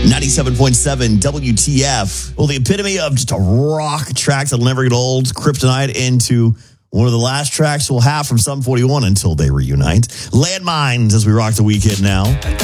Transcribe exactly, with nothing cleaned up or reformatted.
ninety-seven point seven W T F. Well, the epitome of just a rock track that'll never get old. Kryptonite into one of the last tracks we'll have from Sum forty-one until they reunite. Landmines as we rock the weekend now.